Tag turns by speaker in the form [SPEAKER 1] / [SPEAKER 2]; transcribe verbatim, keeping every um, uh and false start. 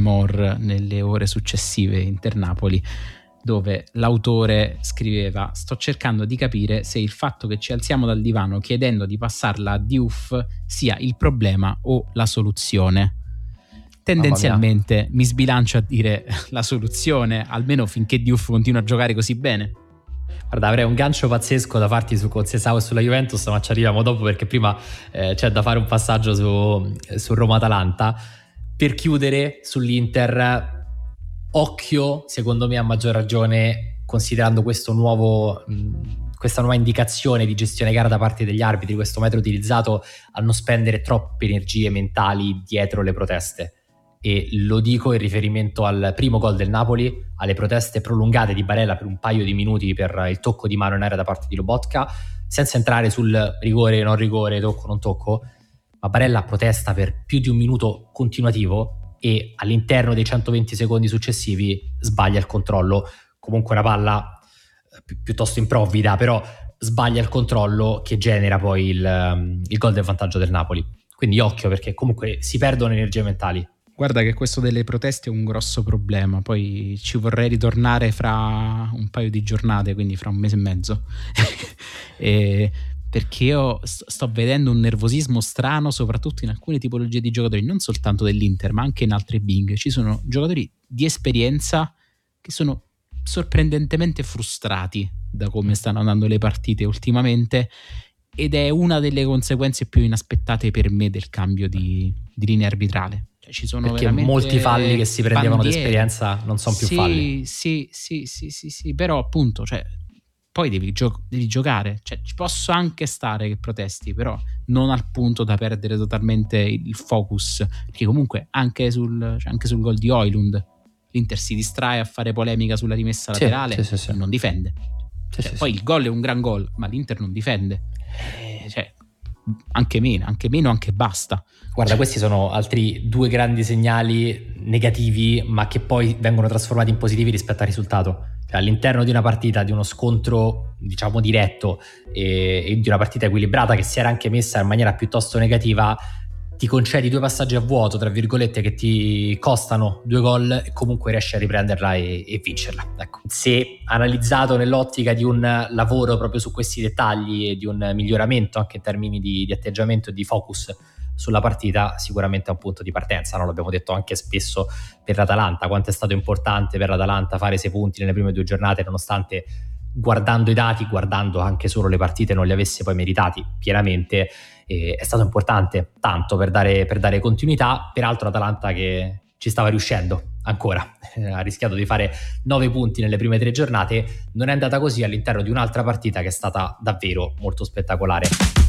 [SPEAKER 1] More nelle ore successive Inter-Napoli, dove l'autore scriveva: sto cercando di capire se il fatto che ci alziamo dal divano chiedendo di passarla a Diouf sia il problema o la soluzione. Tendenzialmente mi sbilancio a dire la soluzione, almeno finché Diouf continua a giocare così bene.
[SPEAKER 2] Guarda, avrei un gancio pazzesco da farti su Conceição e sulla Juventus, ma ci arriviamo dopo, perché prima eh, c'è da fare un passaggio su, su Roma-Atalanta. Per chiudere sull'Inter, occhio, secondo me a maggior ragione, considerando questo nuovo, mh, questa nuova indicazione di gestione gara da parte degli arbitri, questo metodo utilizzato, a non spendere troppe energie mentali dietro le proteste. E lo dico in riferimento al primo gol del Napoli, alle proteste prolungate di Barella per un paio di minuti per il tocco di mano in area da parte di Lobotka, senza entrare sul rigore, non rigore, tocco, non tocco, ma Barella protesta per più di un minuto continuativo e all'interno dei centoventi secondi successivi sbaglia il controllo. Comunque una palla pi- piuttosto improvvida, però sbaglia il controllo che genera poi il, il gol del vantaggio del Napoli. Quindi occhio, perché comunque si perdono energie mentali.
[SPEAKER 1] Guarda che questo delle proteste è un grosso problema, poi ci vorrei ritornare fra un paio di giornate, quindi fra un mese e mezzo, e perché io sto vedendo un nervosismo strano soprattutto in alcune tipologie di giocatori, non soltanto dell'Inter ma anche in altre big. Ci sono giocatori di esperienza che sono sorprendentemente frustrati da come stanno andando le partite ultimamente, ed è una delle conseguenze più inaspettate per me del cambio di, di linea arbitrale. Cioè, ci sono
[SPEAKER 2] perché
[SPEAKER 1] veramente
[SPEAKER 2] molti falli che si prendevano
[SPEAKER 1] bandiere.
[SPEAKER 2] d'esperienza non sono più
[SPEAKER 1] sì,
[SPEAKER 2] falli.
[SPEAKER 1] Sì, sì, sì, sì, sì, però appunto, cioè, poi devi, gio- devi giocare. Cioè, ci posso anche stare che protesti, però non al punto da perdere totalmente il focus, perché comunque anche sul, cioè anche sul gol di Højlund l'Inter si distrae a fare polemica sulla rimessa
[SPEAKER 2] Sì,
[SPEAKER 1] laterale,
[SPEAKER 2] sì, sì, sì.
[SPEAKER 1] e non difende.
[SPEAKER 2] Sì,
[SPEAKER 1] Cioè,
[SPEAKER 2] sì,
[SPEAKER 1] poi
[SPEAKER 2] sì.
[SPEAKER 1] il gol è un gran gol, ma l'Inter non difende. Eh, cioè, anche meno, anche meno, anche basta.
[SPEAKER 2] Guarda, questi sono altri due grandi segnali negativi, ma che poi vengono trasformati in positivi rispetto al risultato. Cioè, all'interno di una partita, di uno scontro, diciamo, diretto e, e di una partita equilibrata che si era anche messa in maniera piuttosto negativa, ti concedi due passaggi a vuoto, tra virgolette, che ti costano due gol e comunque riesci a riprenderla e, e vincerla. Ecco. Se analizzato nell'ottica di un lavoro proprio su questi dettagli e di un miglioramento anche in termini di, di atteggiamento e di focus sulla partita, sicuramente è un punto di partenza, no? L'abbiamo detto anche spesso per l'Atalanta, quanto è stato importante per l'Atalanta fare sei punti nelle prime due giornate, nonostante, guardando i dati, guardando anche solo le partite, non li avesse poi meritati pienamente. E è stato importante tanto per dare, per dare continuità. Peraltro Atalanta che ci stava riuscendo ancora, eh, ha rischiato di fare nove punti nelle prime tre giornate, non è andata così all'interno di un'altra partita che è stata davvero molto spettacolare.